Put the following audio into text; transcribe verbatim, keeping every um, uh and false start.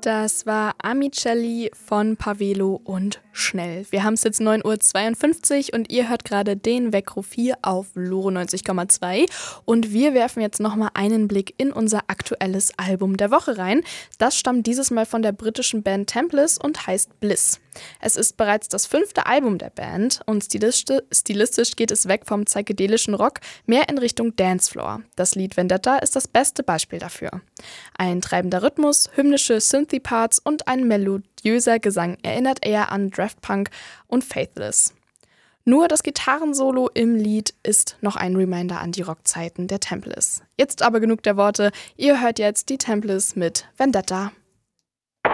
Das war Amicelli von Pavelo und Schnell. Wir haben es jetzt neun Uhr zweiundfünfzig und ihr hört gerade den Weckruf hier auf Loro neunzig Komma zwei. Und wir werfen jetzt nochmal einen Blick in unser aktuelles Album der Woche rein. Das stammt dieses Mal von der britischen Band Templars und heißt Bliss. Es ist bereits das fünfte Album der Band und stilistisch, stilistisch geht es weg vom psychedelischen Rock mehr in Richtung Dancefloor. Das Lied Vendetta ist das beste Beispiel dafür. Ein treibender Rhythmus, hymnische Synthie-Parts und ein melodiöser Gesang erinnert eher an Daft Punk und Faithless. Nur das Gitarrensolo im Lied ist noch ein Reminder an die Rockzeiten der Templars. Jetzt aber genug der Worte, ihr hört jetzt die Templars mit Vendetta.